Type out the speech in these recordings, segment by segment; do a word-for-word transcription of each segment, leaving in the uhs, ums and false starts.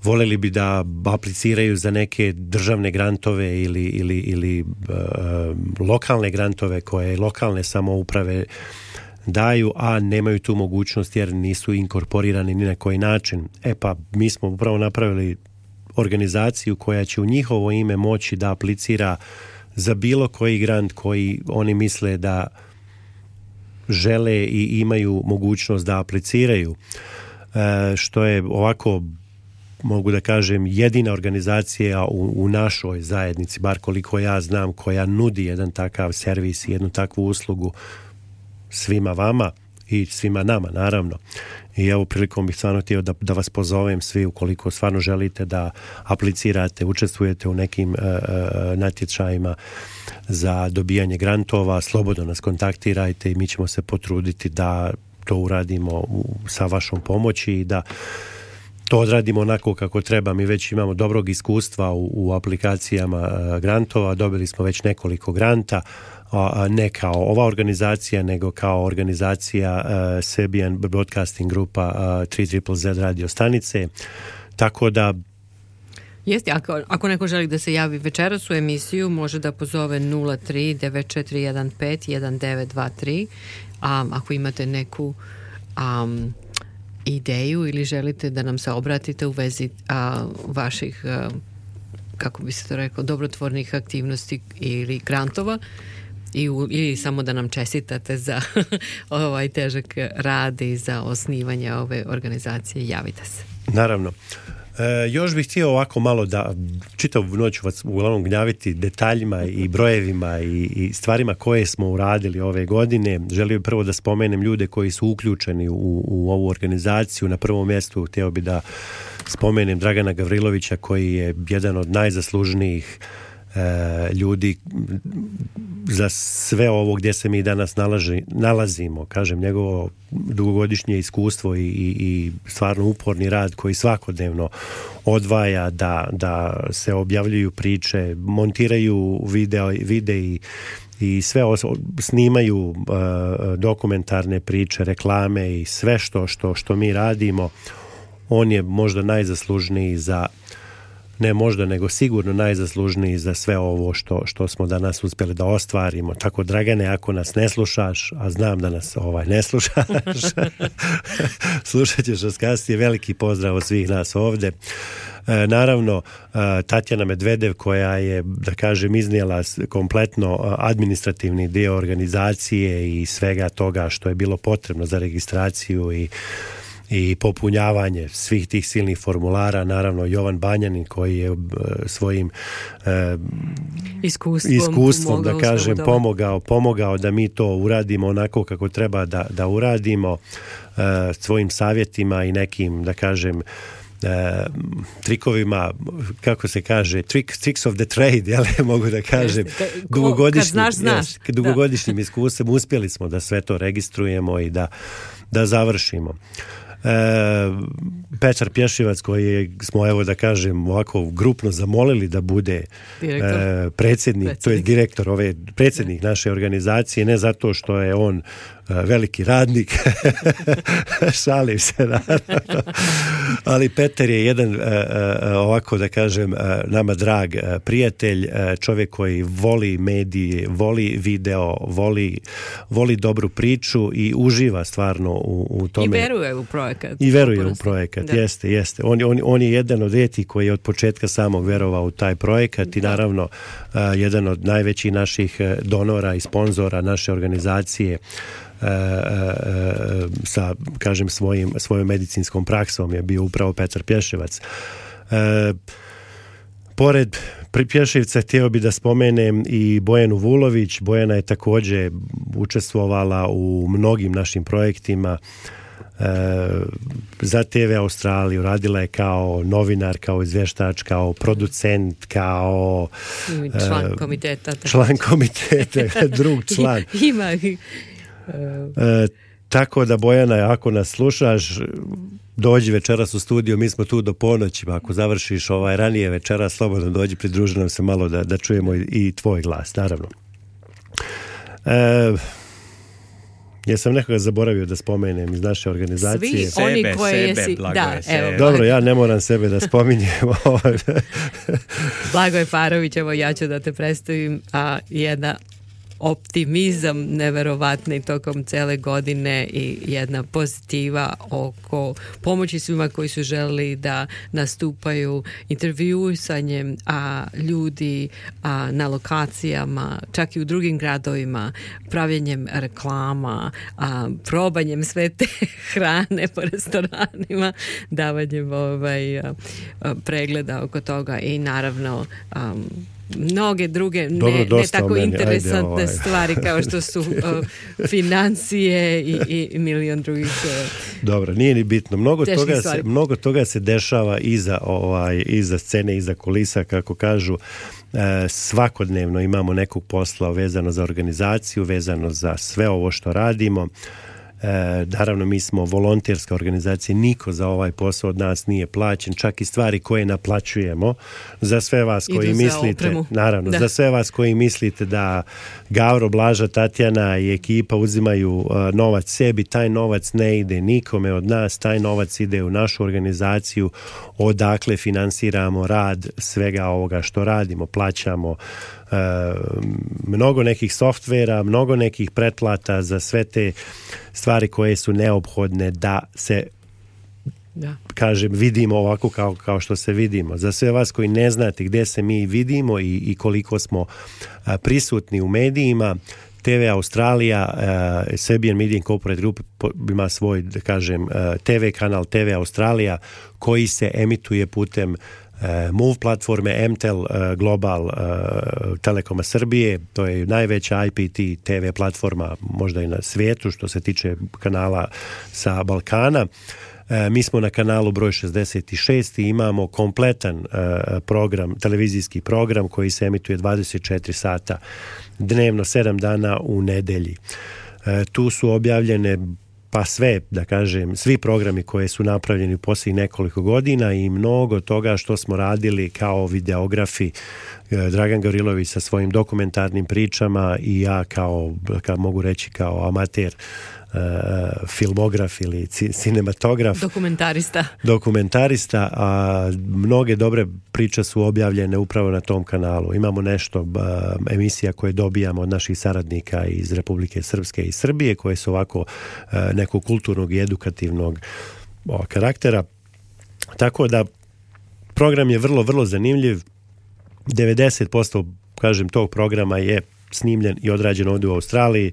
voljeli bi da apliciraju za neke državne grantove ili, ili, ili uh, lokalne grantove koje lokalne samouprave daju, a nemaju tu mogućnost jer nisu inkorporirani ni na koji način. E pa mi smo upravo napravili organizaciju koja će u njihovo ime moći da aplicira za bilo koji grant koji oni misle da žele i imaju mogućnost da apliciraju. E, što je ovako, mogu da kažem, jedina organizacija u, u našoj zajednici, bar koliko ja znam, koja nudi jedan takav servis i jednu takvu uslugu svima vama i svima nama, naravno. I evo prilikom bih stvarno htio da, da vas pozovem svi, ukoliko stvarno želite da aplicirate, učestvujete u nekim uh, natječajima za dobijanje grantova, slobodno nas kontaktirajte i mi ćemo se potruditi da to uradimo u, sa vašom pomoći i da to odradimo onako kako treba. Mi već imamo dobrog iskustva u, u aplikacijama uh, grantova, dobili smo već nekoliko granta, a ne kao ova organizacija, nego kao organizacija uh, Serbian Broadcasting grupa uh, tri Z radio stanice. Tako da Jeste, ako, ako neko želi da se javi večeras u emisiju, može da pozove nula tri devet četiri jedan pet jedan devet dva tri. A ako imate neku um, ideju ili želite da nam se obratite u vezi a, vaših, a, kako bi se to rekao, dobrotvornih aktivnosti ili grantova, I u, ili samo da nam čestitate za ovaj težak rad i za osnivanje ove organizacije, javite se. Naravno. E, još bih htio ovako malo da čitavu noć vas uglavnom gnjaviti detaljima i brojevima i, i stvarima koje smo uradili ove godine. Želio bih prvo da spomenem ljude koji su uključeni u, u ovu organizaciju. Na prvom mjestu htio bih da spomenem Dragana Gavrilovića, koji je jedan od najzaslužnijih E, ljudi za sve ovo gdje se mi danas nalaži, nalazimo. Kažem, njegovo dugogodišnje iskustvo i, i, i stvarno uporni rad koji svakodnevno odvaja da, da se objavljuju priče, montiraju video, videi i sve oso, snimaju e, dokumentarne priče, reklame i sve što, što, što mi radimo. On je možda najzaslužniji za ne možda, nego sigurno najzaslužniji za sve ovo što, što smo danas uspjeli da ostvarimo. Tako, Dragane, ako nas ne slušaš, a znam da nas ovaj ne slušaš, slušat ćeš nas kasnije, veliki pozdrav od svih nas ovdje. E, naravno, Tatjana Medvedev, koja je, da kažem, iznijela kompletno administrativni dio organizacije i svega toga što je bilo potrebno za registraciju i i popunjavanje svih tih silnih formulara. Naravno, Jovan Banjanin, koji je svojim e, iskustvom, iskustvom da kažem, pomogao, pomogao da mi to uradimo onako kako treba da, da uradimo, e, svojim savjetima i nekim, da kažem, e, trikovima, kako se kaže, trick, tricks of the trade, jel, mogu da kažem, dugogodišnjim, znaš, znaš. Jes, dugogodišnjim iskustvom uspjeli smo da sve to registrujemo i da, da završimo. E, Petar Pješivac, koji smo, evo da kažem, ovako grupno zamolili da bude e, predsjednik, predsjednik, to je direktor ove, predsjednik naše organizacije, ne zato što je on veliki radnik, šalim se, naravno. Ali Petar je jedan, ovako da kažem, nama drag prijatelj, čovjek koji voli medije, voli video, voli, voli dobru priču i uživa stvarno u, u tome. I veruje u projekat. I veruje u projekat, da. jeste, jeste. On, on, on je jedan od rijetkih koji je od početka samog verovao u taj projekat da. I naravno jedan od najvećih naših donora i sponzora naše organizacije, E, e, sa, kažem, svojim, svojom medicinskom praksom je bio upravo Petar Pješevac. E, pored Pješevca htio bi da spomenem i Bojanu Vulović. Bojana je također učestvovala u mnogim našim projektima e, za T V Australiju, radila je kao novinar, kao izvještač, kao producent, kao član komiteta. E, član komiteta, drug član. Ima E, tako da, Bojana, ako nas slušaš, dođi večeras u studio, mi smo tu do ponoći, ako završiš ovaj ranije večeras, slobodno dođi, pridruži nam se malo da, da čujemo i, i tvoj glas, naravno. E, Jesam nekoga zaboravio da spomenem iz naše organizacije? Svi oni sebe, koje sebe, jesi... Blagoje, da, sebe. evo, Dobro, ja ne moram sebe da spominjem. Blagoje Parović, evo ja ću da te predstavim, a jedna optimizam neverovatni tokom cele godine i jedna pozitiva oko pomoći svima koji su želeli da nastupaju intervjuisanjem a, ljudi a, na lokacijama, čak i u drugim gradovima, pravljenjem reklama, a, probanjem sve te hrane po restoranima, davanjem ovaj, a, a, pregleda oko toga i naravno a, mnoge druge Dobro, ne, ne tako meni. interesantne Ajde, ovaj. stvari kao što su uh, financije i, i milion drugih uh, Dobro, nije ni bitno. Mnogo toga, stvari. se, mnogo toga se dešava iza, ovaj, iza scene, iza kulisa, kako kažu. E, svakodnevno imamo nekog posla vezano za organizaciju, vezano za sve ovo što radimo. E, naravno, mi smo volonterska organizacija, niko za ovaj posao od nas nije plaćen, čak i stvari koje naplaćujemo. Za sve vas koji Idu za mislite, opremu. naravno, Da. za sve vas koji mislite da Gavro, Blaža, Tatjana i ekipa uzimaju uh, novac sebi, taj novac ne ide nikome od nas, taj novac ide u našu organizaciju, odakle finansiramo rad svega ovoga što radimo, plaćamo Uh, mnogo nekih softvera, mnogo nekih pretplata za sve te stvari koje su neophodne da se da. kažem, vidimo ovako kao, kao što se vidimo. Za sve vas koji ne znate gdje se mi vidimo i, i koliko smo a, prisutni u medijima, T V Australija, uh, Serbian Media Incorporated Group ima svoj, da kažem, uh, T V kanal T V Australija koji se emituje putem Uh, Move platforme, M T E L uh, Global uh, Telekoma Srbije, to je najveća I P T T V platforma možda i na svijetu što se tiče kanala sa Balkana. Uh, mi smo na kanalu broj šezdeset šest i imamo kompletan uh, program, televizijski program koji se emituje dvadeset četiri sata dnevno, sedam dana u nedelji. Uh, tu su objavljene pa sve, da kažem, svi programi koji su napravljeni u posljednjih nekoliko godina i mnogo toga što smo radili kao videografi, Dragan Gavrilović sa svojim dokumentarnim pričama i ja kao, kao mogu reći, kao amater uh, filmograf ili cinematograf. Dokumentarista. Dokumentarista, a mnoge dobre priče su objavljene upravo na tom kanalu. Imamo nešto uh, emisija koje dobijamo od naših saradnika iz Republike Srpske i Srbije, koje su ovako uh, nekog kulturnog i edukativnog o, karaktera. Tako da program je vrlo, vrlo zanimljiv. devedeset posto, kažem, tog programa je snimljen i odrađen ovdje u Australiji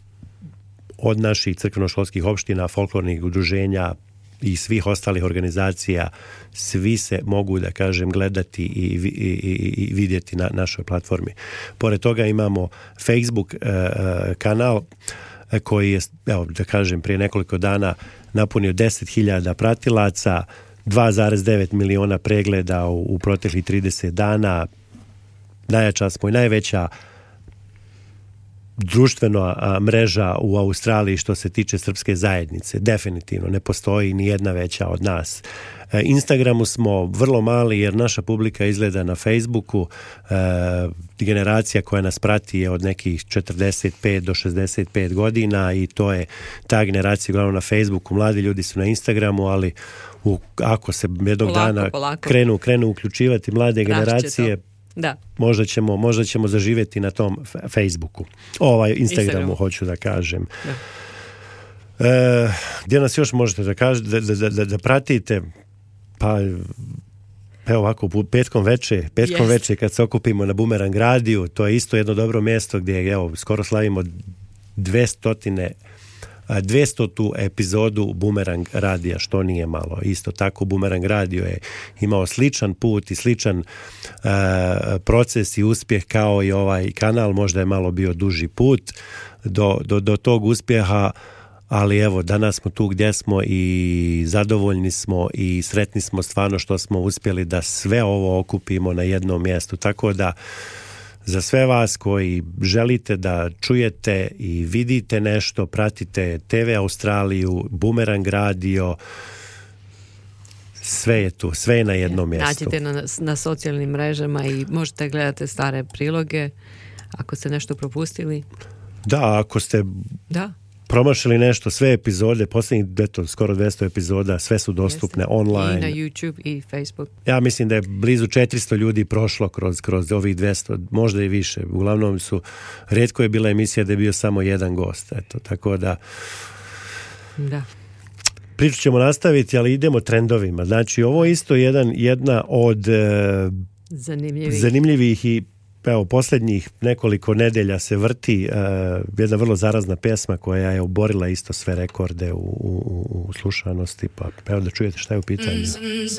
od naših crkveno-školskih opština, folklornih udruženja i svih ostalih organizacija. Svi se mogu, da kažem, gledati i, i, i, i vidjeti na našoj platformi. Pored toga imamo Facebook uh, kanal koji je, evo, da kažem, prije nekoliko dana napunio deset hiljada pratilaca, dva zarez devet miliona pregleda u, u proteklih trideset dana. Najjača smo i najveća društvena mreža u Australiji što se tiče srpske zajednice. Definitivno ne postoji ni jedna veća od nas. Instagramu smo vrlo mali jer naša publika izgleda na Facebooku. E, generacija koja nas prati je od nekih četrdeset pet do šezdeset pet godina i to je ta generacija uglavnom na Facebooku. Mladi ljudi su na Instagramu, ali u, ako se jednog polako, dana polako. krenu krenu uključivati mlade generacije, da. Možda ćemo, možda ćemo zaživjeti na tom Facebooku. Ovaj Instagramu, Instagramu. hoću da kažem. Da. E, gdje nas još možete da kažete, da, da, da, da pratite? Pa evo ovako, petkom veče, petkom Yes. veče kad se okupimo na Bumerang radiju, to je isto jedno dobro mjesto gdje evo, skoro slavimo dvestotine dvestotu epizodu Bumerang radija, što nije malo. Isto tako Bumerang radio je imao sličan put i sličan uh, proces i uspjeh kao i ovaj kanal, možda je malo bio duži put do, do, do tog uspjeha, ali evo, danas smo tu gdje smo i zadovoljni smo i sretni smo stvarno što smo uspjeli da sve ovo okupimo na jednom mjestu. Tako da za sve vas koji želite da čujete i vidite nešto, pratite T V Australiju, Bumerang radio, sve je tu, sve je na jednom mjestu. Nađite na, na socijalnim mrežama i možete gledati stare priloge ako ste nešto propustili. Da, ako ste da. promašili nešto, sve epizode, posljednjih eto, skoro dvjesto epizoda, sve su dostupne Jeste. online. I na YouTube i Facebook. Ja mislim da je blizu četiristo ljudi prošlo kroz, kroz ovih dvjesto, možda i više. Uglavnom su, rijetko je bila emisija da je bio samo jedan gost. Eto, tako da... Da. Priču ćemo nastaviti, ali idemo trendovima. Znači, ovo je isto jedan, jedna od e, zanimljivih. zanimljivih i evo, posljednjih nekoliko nedelja se vrti e, jedna vrlo zarazna pjesma koja je oborila isto sve rekorde u, u, u slušanosti. Pa evo da čujete šta je u pitanju.